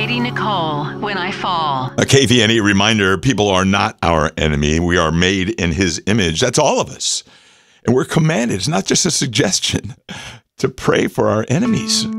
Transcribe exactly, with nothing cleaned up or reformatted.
Katie Nicole, When I Fall. A K V N E reminder, people are not our enemy. We are made in his image. That's all of us. And we're commanded, it's not just a suggestion, to pray for our enemies.